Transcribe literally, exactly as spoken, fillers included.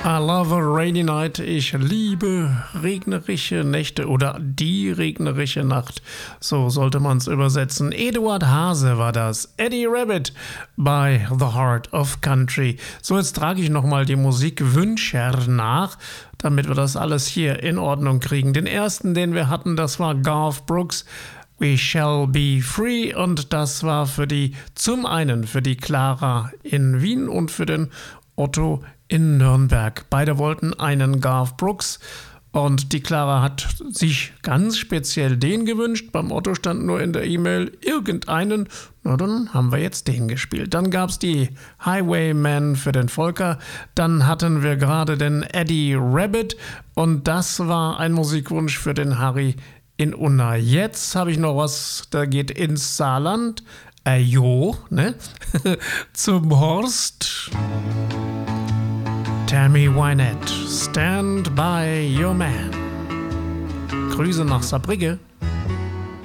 I love a rainy night. Ich liebe regnerische Nächte oder die regnerische Nacht. So sollte man es übersetzen. Eduard Haase war das. Eddie Rabbitt bei The Heart of Country. So, jetzt trage ich nochmal die Musikwünsche nach, damit wir das alles hier in Ordnung kriegen. Den ersten, den wir hatten, das war Garth Brooks. We Shall Be Free, und das war für die, zum einen für die Clara in Wien und für den Otto in Nürnberg. Beide wollten einen Garth Brooks und die Clara hat sich ganz speziell den gewünscht. Beim Otto stand nur in der E-Mail irgendeinen. Na, dann haben wir jetzt den gespielt. Dann gab es die Highwayman für den Volker. Dann hatten wir gerade den Eddie Rabbitt und das war ein Musikwunsch für den Harry in Unna. Jetzt habe ich noch was, da geht ins Saarland. Äh, jo, ne? Zum Horst. Tammy Wynette, Stand by Your Man. Grüße nach Saarbrücke.